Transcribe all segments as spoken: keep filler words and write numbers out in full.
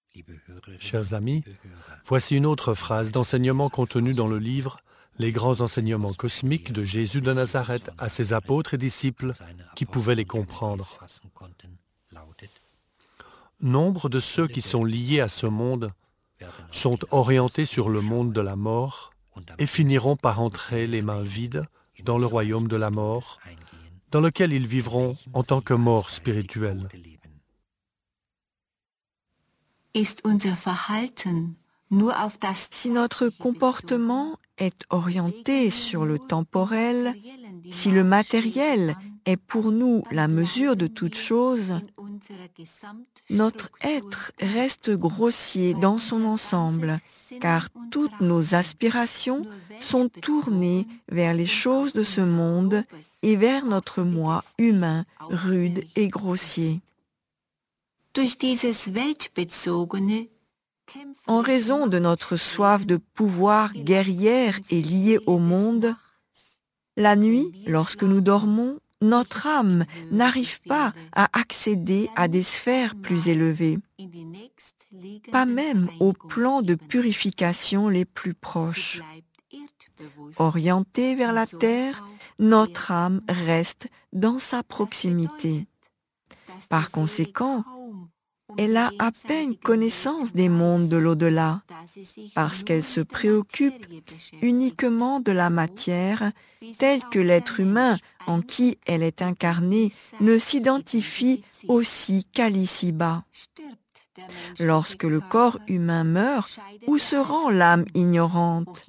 Chers amis, voici une autre phrase d'enseignement contenue dans le livre Les grands enseignements cosmiques de Jésus de Nazareth à ses apôtres et disciples qui pouvaient les comprendre. Nombre de ceux qui sont liés à ce monde sont orientés sur le monde de la mort et finiront par entrer les mains vides dans le royaume de la mort, dans lequel ils vivront en tant que morts spirituels. Si notre comportement est orienté sur le temporel, si le matériel est pour nous la mesure de toute chose, notre être reste grossier dans son ensemble, car toutes nos aspirations sont tournées vers les choses de ce monde et vers notre moi humain, rude et grossier. En raison de notre soif de pouvoir guerrière et liée au monde, la nuit, lorsque nous dormons, notre âme n'arrive pas à accéder à des sphères plus élevées, pas même aux plans de purification les plus proches. Orientée vers la terre, notre âme reste dans sa proximité. Par conséquent, elle a à peine connaissance des mondes de l'au-delà, parce qu'elle se préoccupe uniquement de la matière, telle que l'être humain en qui elle est incarnée ne s'identifie aussi qu'à l'ici-bas. Lorsque le corps humain meurt, où se rend l'âme ignorante?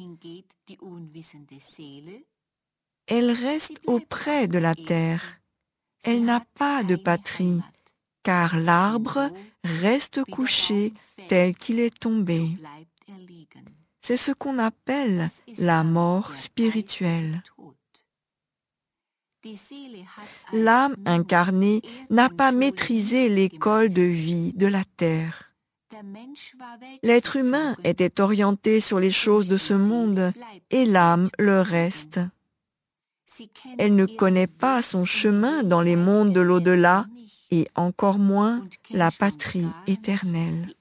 Elle reste auprès de la terre. Elle n'a pas de patrie, car l'arbre reste couché tel qu'il est tombé. C'est ce qu'on appelle la mort spirituelle. L'âme incarnée n'a pas maîtrisé l'école de vie de la terre. L'être humain était orienté sur les choses de ce monde et l'âme le reste. Elle ne connaît pas son chemin dans les mondes de l'au-delà et encore moins la patrie éternelle.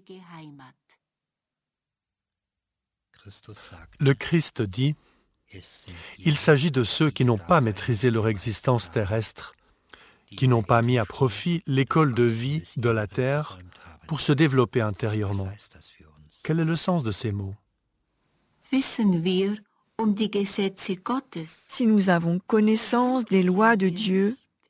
Le Christ dit, il s'agit de ceux qui n'ont pas maîtrisé leur existence terrestre, qui n'ont pas mis à profit l'école de vie de la terre pour se développer intérieurement. Quel est le sens de ces mots? Si nous avons connaissance des lois de Dieu,